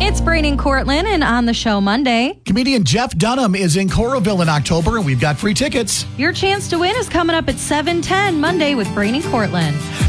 It's Brain and Cortland, and on the show Monday, comedian Jeff Dunham is in Coralville in October, and we've got free tickets. your chance to win is coming up at 7:10 Monday with Brain and Cortland.